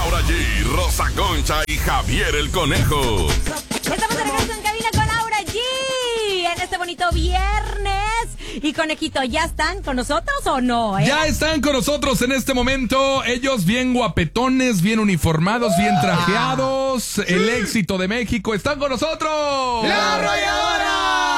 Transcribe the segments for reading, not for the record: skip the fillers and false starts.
Laura G, Rosa Concha y Javier el Conejo. Estamos de regreso en cabina con Laura G en este bonito viernes. Y Conejito, ¿ya están con nosotros o no? Ya están con nosotros en este momento. Ellos bien guapetones, bien uniformados, bien trajeados. El éxito de México. ¡Están con nosotros! ¡La Arrolladora!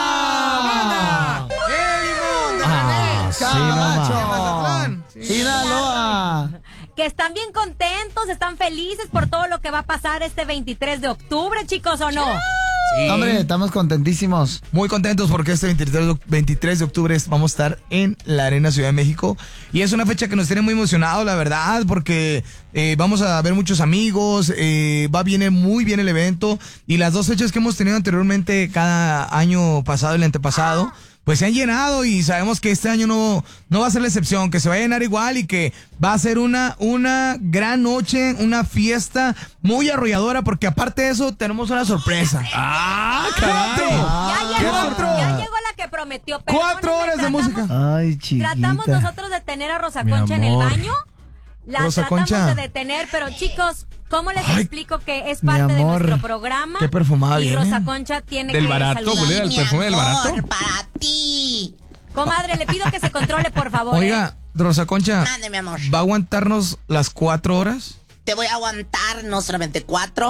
Mazatlán, Sinaloa. Que están bien contentos, están felices por todo lo que va a pasar este 23 de octubre, chicos, ¿o no? Sí. Hombre, estamos contentísimos. Muy contentos porque este 23 de octubre vamos a estar en la Arena Ciudad de México. Y es una fecha que nos tiene muy emocionados, la verdad, porque vamos a ver muchos amigos, viene muy bien el evento. Y las dos fechas que hemos tenido anteriormente, cada año pasado y el antepasado, pues se han llenado y sabemos que este año no va a ser la excepción, que se va a llenar igual y que va a ser una gran noche, una fiesta muy arrolladora, porque aparte de eso tenemos una sorpresa. ¡Ah, caray! Ya llegó la que prometió. 4 horas de música. Ay, chiquita. Tratamos nosotros de tener a Rosa Concha en el baño. La Rosa tratamos Concha. de detener, pero chicos, ¿cómo les explico que es parte de nuestro programa? Qué perfumada y viene. Rosa Concha tiene ¿Del que barato, saludar. huele al perfume del barato? Para ti. Comadre, le pido que se controle, por favor. Oiga, Rosa Concha, Ande, mi amor. ¿va a aguantarnos las 4 horas? Te voy a aguantar no solamente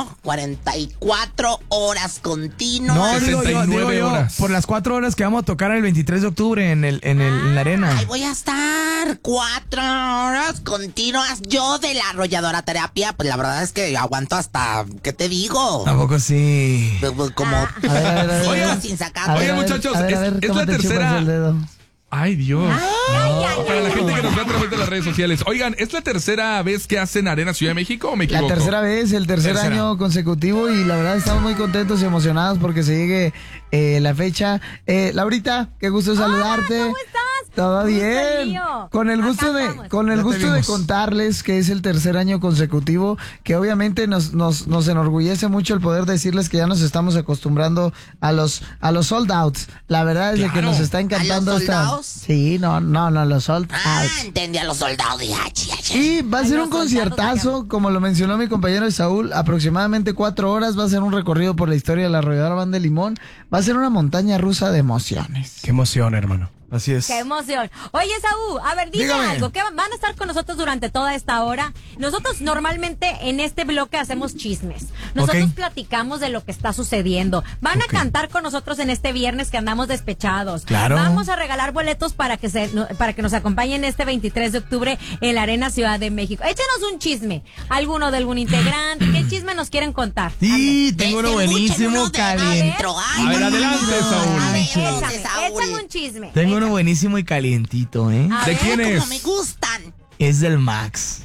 44 horas continuas. No, digo 69 yo, horas. por las 4 horas que vamos a tocar el 23 de octubre en la arena. Ay, voy a estar 4 horas continuas. Yo de la arrolladora terapia, pues la verdad es que aguanto hasta, ¿qué te digo? Tampoco sí. Como A ver. Oigan, sin sacar. A ver, Oigan, a ver, muchachos, a ver, es ¿cómo la te chupas tercera. el dedo? ¡Ay, Dios! Para la ay, gente que nos ve a través de las redes sociales. Oigan, ¿es la tercera vez que hacen Arena Ciudad de México o me La equivoco? tercera vez, el tercer Tercera. año consecutivo y la verdad estamos muy contentos y emocionados porque se llegue la fecha. Laurita, qué gusto saludarte. ¿Cómo estás? Todo Gusto bien. mío. Con el Acá gusto andamos. Ya te de vimos. contarles que es el tercer año consecutivo, que obviamente nos enorgullece mucho el poder decirles que ya nos estamos acostumbrando a los sold outs. La verdad es de que Claro. nos está encantando ¿A los esta. soldados? Sí, no, los sold outs. Entendí a los soldados. Y va a Ay, ser los un soldados conciertazo, como lo mencionó mi compañero Saúl, aproximadamente 4 horas, va a ser un recorrido por la historia de la Arrolladora Banda de Limón, va a ser una montaña rusa de emociones. Qué emoción, hermano. Así es. ¡Qué emoción! Oye, Saúl, a ver, dime Dígame. algo. ¿Qué van a estar con nosotros durante toda esta hora? Nosotros normalmente en este bloque hacemos chismes. Nosotros Ok. platicamos de lo que está sucediendo. Van a cantar con nosotros en este viernes que andamos despechados. Claro. Vamos a regalar boletos para que nos acompañen este 23 de octubre en la Arena Ciudad de México. Échenos un chisme. ¿Alguno de algún integrante? ¿Qué chisme nos quieren contar? Sí, tengo uno buenísimo, caliente. A ver, adelante, Saúl. Échame un chisme. Tengo uno buenísimo y calientito, ¿eh? A ¿De ver, quién es? Como me gustan. Es del Max.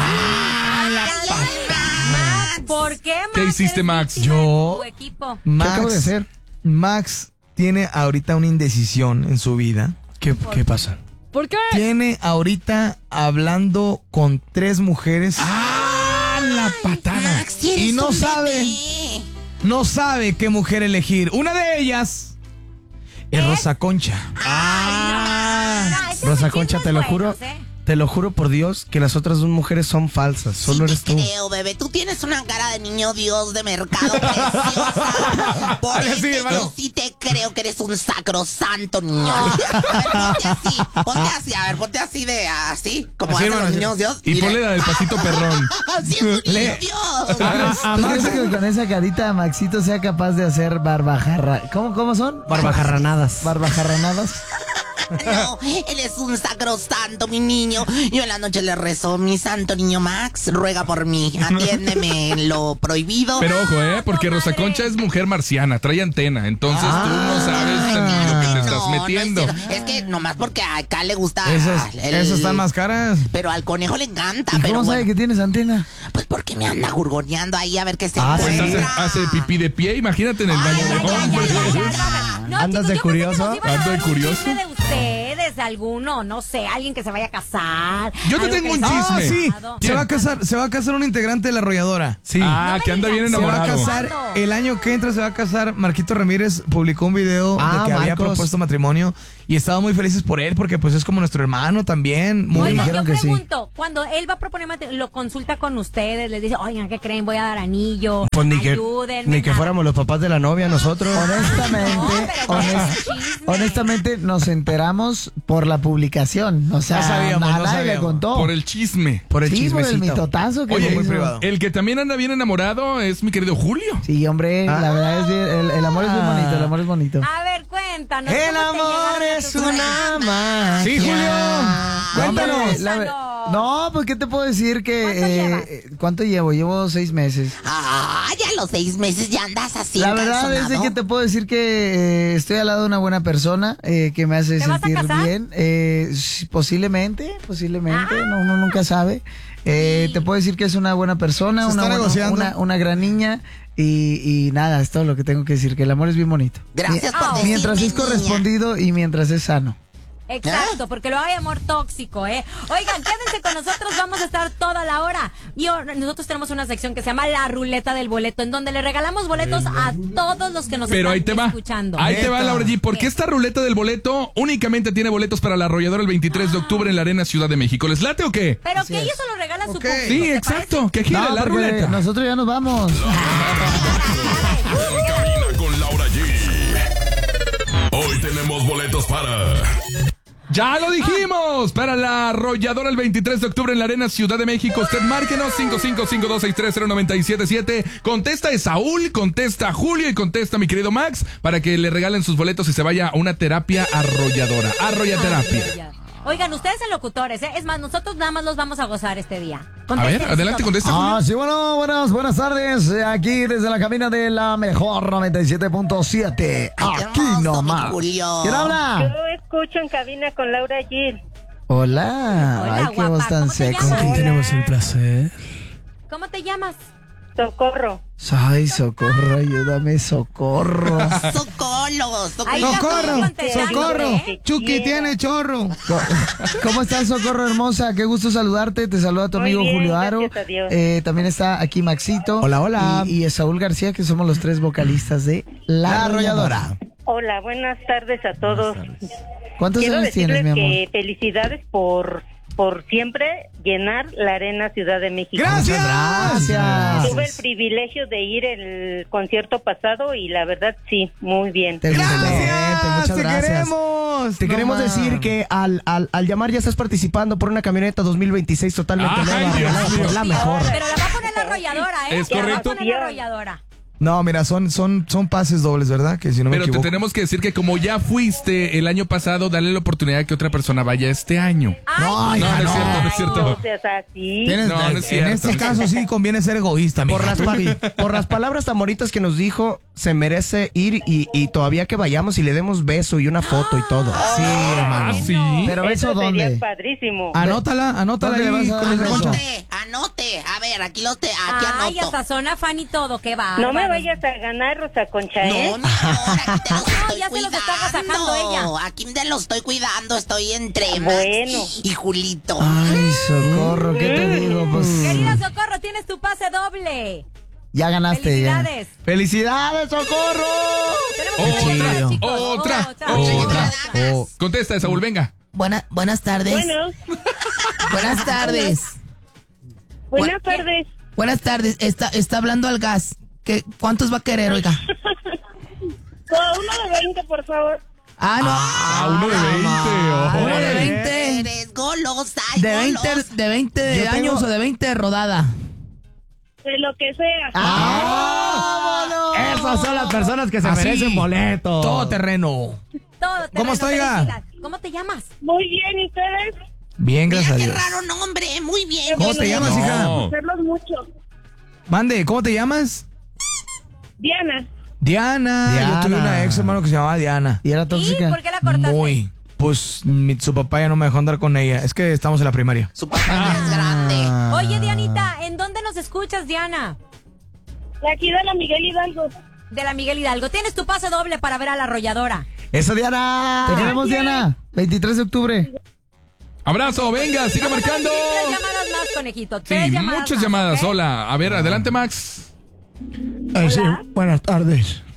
Max, ¿por qué, Max? ¿Qué hiciste, Eres Max? víctima Yo- de tu equipo. Max, acabo de hacer? Max tiene ahorita una indecisión en su vida. ¿Qué pasa? ¿Por qué? Tiene ahorita hablando con 3 mujeres. ¡Ah, la patada! Max, tienes Y no un sabe. bebé. No sabe qué mujer elegir. Una de ellas es Rosa Concha. No, ese Rosa es Concha, chismes te lo buenos, juro. ¿eh? Te lo juro por Dios que las otras 2 mujeres son falsas, solo Sí eres te tú. creo, bebé. Tú tienes una cara de niño Dios de mercado preciosa. Por Ahora eso sí, hermano. yo sí te creo que eres un sacrosanto niño. A ver, ponte así. A ver, ponte así de así, como Así, hacen hermano, los así. niños Dios. Y ponle la del pasito perrón. Así es un niño Le- Dios. ¿Tú crees que con esa carita Maxito sea capaz de hacer barbajarra? ¿Cómo son? Barbajarranadas. Barbajarranadas. No, él es un sacrosanto, mi niño. Yo en la noche le rezo, mi santo niño Max, ruega por mí, atiéndeme en lo prohibido. Pero ojo, porque comadre. Rosa Concha es mujer marciana, trae antena, entonces tú no sabes en lo que te estás No, no metiendo. es cierto. Es que nomás porque acá le gusta Esas están más caras. Pero al conejo le encanta. ¿Y Pero cómo sabe bueno, que tienes antena? pues porque me anda gurgoneando ahí a ver qué se Pues encuentra. hace pipí de pie, imagínate en el baño de hombres. No, ¿Andas de chicos, yo pensé que curioso? nos iban a ¿Ando de dar un curioso? chisme de ustedes, de alguno, no sé, alguien que se vaya a casar. Yo te algo tengo que un les haya chisme. Ah, sí. pasado. Se va a casar un integrante de la Arrolladora. Sí. Ah, No que me anda bien digas. Se va a enamorado. casar el año que entra, se va a casar. Marquito Ramírez publicó un video de que había Marcos. propuesto matrimonio y estamos muy felices por él porque pues es como nuestro hermano también. Muy Oiga, yo dijeron que sí. pregunto, cuando él va a proponer lo consulta con ustedes, les dice, oigan, ¿qué creen? Voy a dar anillo, Pues ni que ayúdenme. fuéramos los papás de la novia nosotros. Honestamente, No, pero ¿qué es chisme? honestamente nos enteramos por la publicación. O sea, No sabíamos, a no nadie le sabíamos. contó. Por el chisme. Por el Sí, por el chismecito. mitotazo que Oye, le muy hizo. privado. el que también anda bien enamorado es mi querido Julio. Sí, hombre, la verdad es bien, el amor es bien bonito, el amor es bonito. A ver, cuéntanos. El ¿cómo te amor llegaron a es tus una magia. Sí, Julio. Cuéntanos. Cuéntanos. No, pues ¿qué te puedo decir ¿Cuánto que ¿cuánto llevo? Llevo 6 meses. Ya a los 6 meses ya andas así. La verdad es de que te puedo decir que estoy al lado de una buena persona que me hace ¿Te vas a sentir casar? bien. Sí, posiblemente, no, uno nunca sabe. Te puedo decir que es una buena persona, Se está una, negociando. una gran niña y nada, es todo lo que tengo que decir, que el amor es bien bonito. Gracias por decirme, Mientras es niña. correspondido y mientras es sano. Exacto, porque lo hay amor tóxico, ¿eh? Oigan, quédense con nosotros, vamos a estar toda la hora. Y nosotros tenemos una sección que se llama La Ruleta del Boleto, en donde le regalamos boletos a todos los que nos Pero ahí están te va. escuchando. Ahí te va, Neta. Laura G. Porque esta ruleta del boleto únicamente tiene boletos para la arrolladora el 23 de octubre en la Arena Ciudad de México. ¿Les late o qué? Pero que ellos se lo regala a su Ok. público. Sí, ¿te exacto. Que gire No, la porque ruleta. nosotros ya nos vamos. En cabina con Laura G. Hoy tenemos boletos para ¡Ya lo dijimos! Para la arrolladora el 23 de octubre en la Arena Ciudad de México. Usted márquenos 5552630977. Contesta Esaúl, contesta Julio y contesta mi querido Max para que le regalen sus boletos y se vaya a una terapia arrolladora. Arrollaterapia. parece? Oigan, ustedes son locutores, ¿eh? Es más, nosotros nada más los vamos a gozar este día. A ver, adelante, contesta Julio. Sí, bueno, buenas tardes. Aquí desde la cabina de la mejor 97.7. Ay, qué Aquí hermoso, mi nomás. Julio. ¿Quién habla? Yo escucho en cabina con Laura Gil. Hola. Hola, Ay, qué guapa. voz tan ¿Cómo te sexy. llamas? Tenemos el placer. ¿Cómo te llamas? Socorro. Ay, socorro, ayúdame, socorro. Socorro. Ahí está ¡Socorro! contestando, ¡Socorro! ¿eh? Chucky tiene chorro. ¿Cómo estás, socorro hermosa? Qué gusto saludarte. Te saluda tu Muy amigo bien, Julio Aro. gracias a Dios. También está aquí Maxito. Hola, hola. Y Saúl García, que somos los 3 vocalistas de La Arrolladora. Hola, buenas tardes a todos. ¿Cuántos Quiero años tienes, mi decirles amor? que felicidades por siempre llenar la Arena Ciudad de México. ¡Gracias! Gracias. Tuve el privilegio de ir el concierto pasado y la verdad sí, muy bien. Excelente, muchas ¡Te gracias. queremos! Te No queremos más. decir que al llamar ya estás participando por una camioneta 2026 totalmente Ay, nueva, Dios regalada mío. por la mejor. Pero la va a poner la arrolladora, ¿eh? Es La va a correcto. poner la arrolladora. No, mira, son pases dobles, ¿verdad? Que si no me Pero te equivoco. tenemos que decir que como ya fuiste el año pasado, dale la oportunidad de que otra persona vaya este año. Ay, No, no es cierto, no es No cierto. seas así. Tienes- No, no es cierto. en este caso sí conviene ser egoísta, Por mija. por las palabras tan bonitas que nos dijo, se merece ir y todavía que vayamos y le demos beso y una foto y todo. Sí, hermano. Ah, sí. ¿Pero Eso eso sería dónde? padrísimo. Anótala ¿Dónde le ahí vas a dar con el el beso? concha. Anote. A ver, aquí Ay, anoto. hasta zona fan y todo, qué va. No me vayas a ganar, Rosa Concha, ¿eh? No, mi amor, aquí te los estoy ya se los está agasajando cuidando. Aquí te los estoy cuidando, estoy entre Max Bueno. y Julito. Ay, socorro, ¿qué te digo? Pues Querida Socorro, tienes tu pase doble. ya ganaste. Ya. Felicidades. ¡Felicidades, socorro! Tenemos Otra, otra, chicos. otra. Oh. Contesta, Saúl, venga. Buenas tardes. Bueno, Buenas tardes. buenas tardes. Buenas tardes. Está hablando al gas. ¿Cuántos va a querer, oiga? Uno de 20, por favor. Ah, Uno de 20. ojo. no. Uno de 20. Eres golosa, De 20 de años o de 20 de rodada. De lo que sea. Esas son las personas que se Así. merecen boletos. Todo terreno. Todo ¿Cómo está, oiga? felicidad. ¿Cómo te llamas? Muy bien, ¿y ustedes? Bien, Mira gracias a qué Dios. raro nombre, muy bien. ¿Cómo te llamas, hija? No. Hacerlos mucho. Mande, ¿cómo te llamas? Diana. Diana. Diana. Yo tuve una ex, hermano, que se llamaba Diana. ¿Y era ¿Y tóxica? por qué la cortaste? Muy. Pues su papá ya no me dejó andar con ella. Es que estamos en la primaria. Su papá ya es grande. Oye, Dianita, ¿en dónde nos escuchas, Diana? De aquí de la Miguel Hidalgo. De la Miguel Hidalgo. Tienes tu pase doble para ver a la arrolladora. ¡Eso, Diana! Te queremos, Diana. 23 de octubre. Abrazo, venga, sigue Vamos a marcando. recibir 3 llamadas más, conejito. Sí, 3 llamadas muchas más, llamadas. ¿ok? Hola. A ver, adelante, Max. Sí, buenas tardes.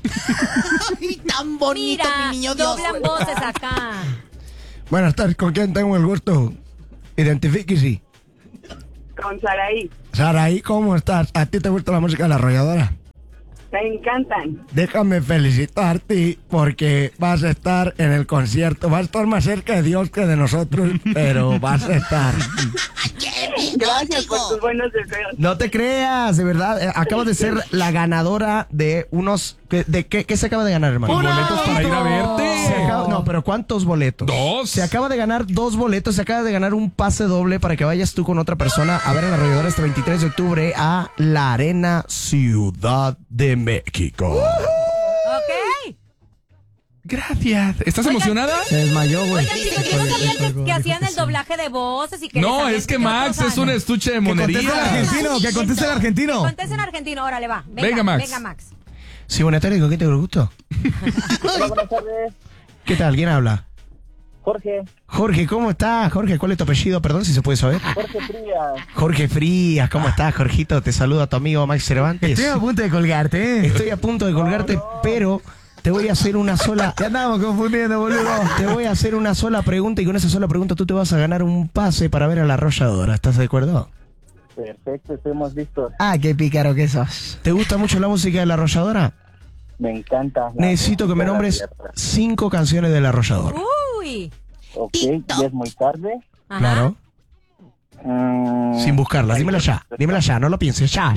Ay, tan bonito, Mira, mi niño Dios. doblan voces acá. Buenas tardes, ¿con quién tengo el gusto? Identifíquese. Con Saraí. Saraí, ¿cómo estás? ¿A ti te gusta la música de La Arrolladora? Me encantan. Déjame felicitarte porque vas a estar en el concierto. Vas a estar más cerca de Dios que de nosotros, pero vas a estar. Gracias por tus buenos deseos. No te creas, de verdad. Acabas de ser la ganadora de unos... ¿Qué se acaba de ganar, hermano? Boletos para ir a verte. No, pero ¿cuántos boletos? 2. Se acaba de ganar 2 boletos, se acaba de ganar un pase doble para que vayas tú con otra persona a ver a La Arrolladora este 23 de octubre a la Arena Ciudad de México. Ok. Gracias. ¿Estás emocionada? Se desmayó, güey. Oigan, chicos, yo no sabía que hacían el doblaje de voces y que No, les sabían es que qué Max otros es un años. estuche de Que conteste el monería. argentino, que conteste el argentino. Contesta en argentino, órale, va. Venga, Max. Venga, Max. Sí, buenas tardes, ¿con qué te gusto? Hola, buenas tardes. ¿Qué tal? ¿Quién habla? Jorge. Jorge, ¿cómo estás? Jorge, ¿cuál es tu apellido? Perdón, si se puede saber. Jorge Frías. Jorge Frías, ¿cómo estás, Jorgito? Te saluda tu amigo Max Cervantes. Estoy a punto de colgarte, Estoy a punto de colgarte, pero te voy a hacer una sola... Ya andamos confundiendo, boludo. Te voy a hacer una sola pregunta y con esa sola pregunta tú te vas a ganar un pase para ver a La Arrolladora. ¿Estás de acuerdo? Perfecto, estamos listos. Ah, qué pícaro que sos. ¿Te gusta mucho la música de La Arrolladora? Me encanta. Necesito que me nombres 5 canciones de La Arrolladora. Uy. Ok, ya es muy tarde. Ajá. Claro. Sin buscarlas. Dímela ya, no lo pienses. Ya.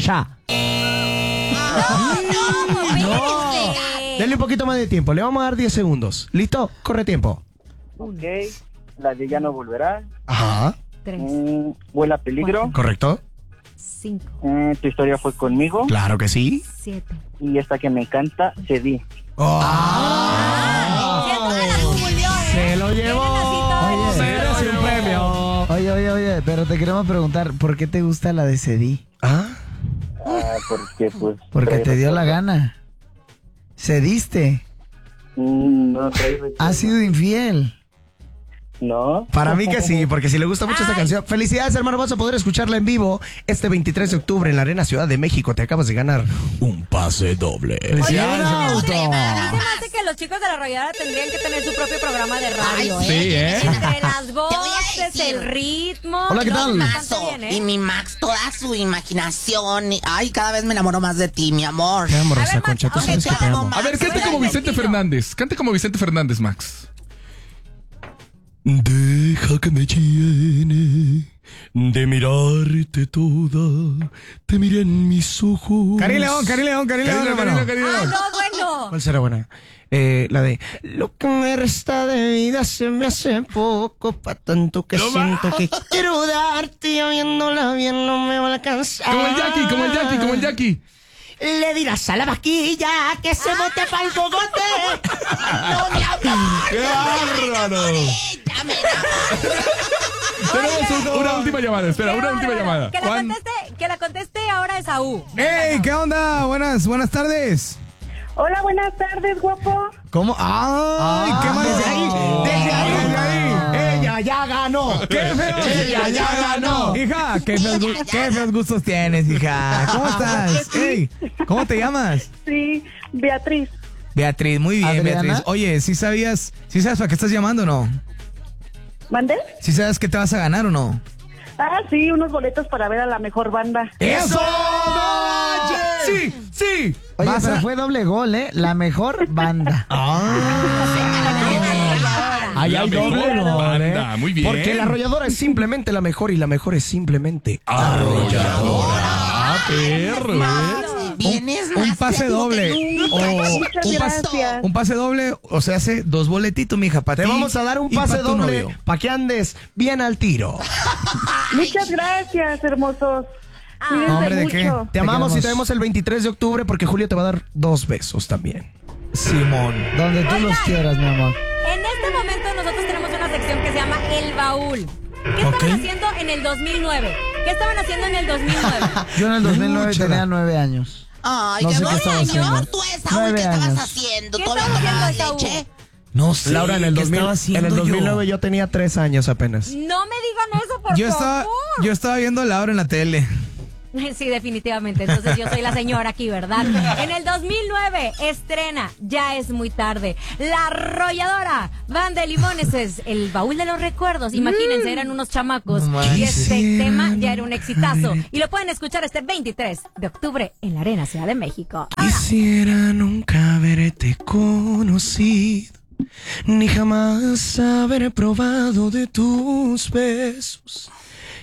Denle un poquito más de tiempo. Le vamos a dar 10 segundos. ¿Listo? Corre tiempo. Ok, la de Ya no volverá. Ajá. 3, Vuela peligro. ¿Correcto? 5, Tu historia fue conmigo. Claro que sí. 7. Y esta que me encanta, Cedí. Se lo llevó. Se un premio. Oye, pero te queremos preguntar, ¿por qué te gusta la de Cedí? ¿Ah? Porque pues... Porque te dio la gana. Cediste. No traes... Has sido infiel. No. Para mí que sí, porque si le gusta mucho esta canción. Felicidades, hermano, vas a poder escucharla en vivo este 23 de octubre en la Arena Ciudad de México. Te acabas de ganar un pase doble. Felicidades, A mí se auto. me hace que los chicos de La Arrolladora tendrían que tener su propio programa de radio, Sí, ¿eh? Entre las voy a voces, decir. el ritmo. Hola, ¿qué tal? Mazo, y mi Max, toda su imaginación. Ay, cada vez me enamoro más de ti, mi amor. Te amo, A ver, Rosa Max, Concha, tú ok, sabes que te amo. A ver, cante como Vicente Fernández. Cante como Vicente Fernández, Max. Deja que me llene de mirarte toda, te miré en mis ojos. Cari León, hermano. No, bueno. ¿Cuál será buena? La de lo que me resta de vida se me hace poco, pa' tanto que siento que quiero darte y viéndola bien no me va a alcanzar. Como el Jackie. Le dirás a la vaquilla que se bote pa'l cogote. No, mi amor. ¡Qué bárbaro! Tenemos una última llamada, espera, una última llamada. Que la conteste ahora Esaú. ¡Ey! ¿Qué onda? Buenas tardes. Hola, buenas tardes, guapo. ¿Cómo? ¡Ay! ¡Qué mal! Desde ahí. Ella ya ganó. ¡Qué feo! Ella ya ganó. Hija, qué feos gustos tienes, hija. ¿Cómo estás? Ey, ¿cómo te llamas? Sí, Beatriz. Beatriz, muy bien, ¿Adriana? Beatriz. Oye, ¿sí sabes para qué estás llamando o no? ¿Mandé? ¿Sí sabes que te vas a ganar o no? Ah, sí, unos boletos para ver a la mejor banda. ¡Eso! ¡Sí! Oye, Vas pero a- fue doble gol, ¿eh? La mejor banda. Ahí hay doble Banda, muy bien. Porque la arrolladora es simplemente la mejor y la mejor es simplemente arrolladora. Perro, Vienes Un más pase creativo doble. que nunca. Muchas ¿Qué gracias. pasó? Un pase doble, o sea, hace 2 boletitos, mija, para Te ti. vamos a dar un y pase pa' tu doble novio. para que andes bien al tiro. Muchas gracias, hermosos. Cuídense Hombre, ¿de qué? mucho. Te amamos y queremos. te vemos el 23 de octubre porque Julio te va a dar 2 besos también. Simón. Donde tú los quieras, mi amor. En este momento nosotros tenemos una sección que se llama El Baúl. ¿Qué estaban Ok. haciendo en el 2009? ¿Qué estaban haciendo en el 2009? Yo en el 2009 Mucha tenía edad. 9 años. Ay, No qué sé qué estaba bonito. haciendo. Tú, Esaú, 9 ¿qué estabas años. haciendo? ¿Qué ¿Todavía estabas tomabas haciendo, Esaú? leche? No sé. Laura, en el ¿qué estaba 2009 yo tenía 3 años apenas. No me digan eso, por Yo favor. estaba viendo a Laura en la tele. Sí, definitivamente. Entonces yo soy la señora aquí, ¿verdad? En el 2009 estrena Ya es muy tarde. La Arrolladora, Banda de Limones es El baúl de los recuerdos. Imagínense, eran unos chamacos. Y este tema ya era un exitazo. Y lo pueden escuchar este 23 de octubre en la Arena Ciudad de México. Quisiera nunca haberte conocido, ni jamás haber probado de tus besos.